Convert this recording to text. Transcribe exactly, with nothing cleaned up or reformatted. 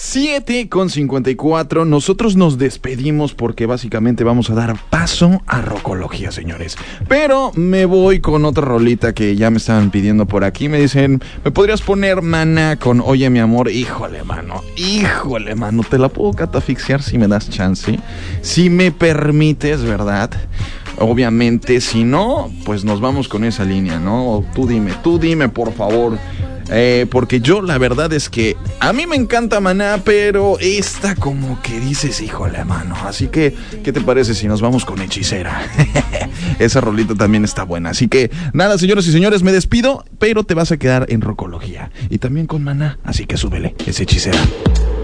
siete con cincuenta y cuatro. Nosotros nos despedimos porque básicamente vamos a dar paso a Rocología, señores. Pero me voy con otra rolita que ya me estaban pidiendo por aquí. Me dicen, ¿me podrías poner Maná con Oye mi amor? Híjole, mano, híjole, mano, te la puedo catafixiar si me das chance, si me permites, ¿verdad? Obviamente, si no, pues nos vamos con esa línea, ¿no? Tú dime, tú dime, por favor. Eh, porque yo la verdad es que a mí me encanta Maná, pero esta como que dices, híjole, mano. Así que, ¿qué te parece si nos vamos con Hechicera? Esa rolita también está buena. Así que, nada, señoras y señores, me despido, pero te vas a quedar en Rocología. Y también con Maná, así que súbele, es Hechicera.